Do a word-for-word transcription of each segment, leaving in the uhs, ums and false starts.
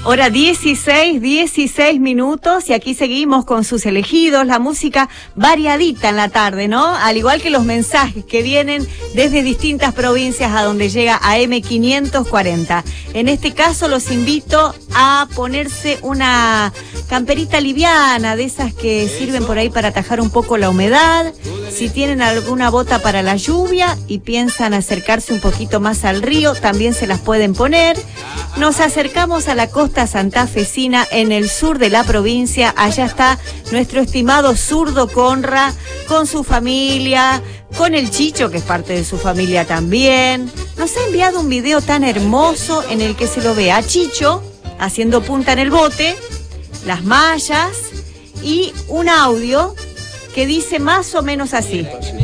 Hora dieciséis, dieciséis minutos y aquí seguimos con sus elegidos, la música variadita en la tarde, ¿no? Al igual que los mensajes que vienen desde distintas provincias a donde llega A M quinientos cuarenta. En este caso los invito a ponerse una camperita liviana, de esas que sirven por ahí para atajar un poco la humedad. Si tienen alguna bota para la lluvia y piensan acercarse un poquito más al río, también se las pueden poner. Nos acercamos a la costa santafesina en el sur de la provincia. Allá está nuestro estimado zurdo Conra con su familia, con el Chicho, que es parte de su familia también. Nos ha enviado un video tan hermoso en el que se lo ve a Chicho haciendo punta en el bote, las mallas y un audio que dice más o menos así.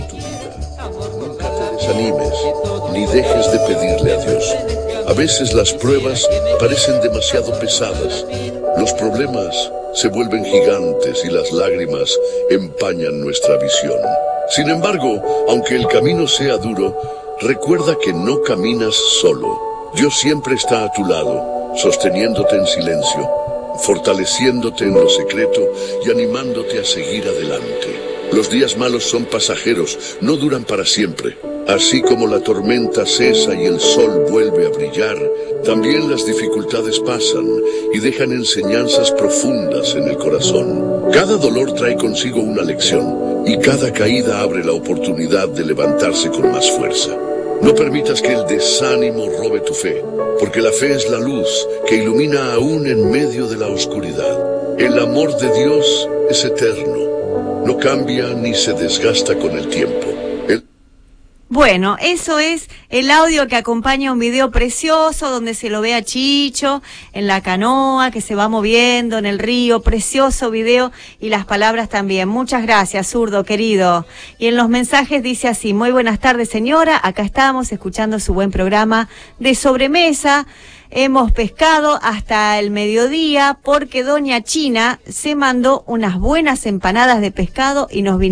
Nunca te desanimes, ni dejes de pedirle a Dios. A veces las pruebas parecen demasiado pesadas, los problemas se vuelven gigantes y las lágrimas empañan nuestra visión. Sin embargo, aunque el camino sea duro, recuerda que no caminas solo. Dios siempre está a tu lado, sosteniéndote en silencio, fortaleciéndote en lo secreto y animándote a seguir adelante. Los días malos son pasajeros, no duran para siempre. Así como la tormenta cesa y el sol vuelve a brillar, también las dificultades pasan y dejan enseñanzas profundas en el corazón. Cada dolor trae consigo una lección y cada caída abre la oportunidad de levantarse con más fuerza. No permitas que el desánimo robe tu fe, porque la fe es la luz que ilumina aún en medio de la oscuridad. El amor de Dios es eterno, no cambia ni se desgasta con el tiempo. El... Bueno, eso es el audio que acompaña un video precioso donde se lo ve a Chicho en la canoa que se va moviendo en el río. Precioso video y las palabras también. Muchas gracias, zurdo querido. Y en los mensajes dice así: muy buenas tardes, señora. Acá estamos escuchando su buen programa de sobremesa. Hemos pescado hasta el mediodía porque doña China se mandó unas buenas empanadas de pescado y nos vinimos.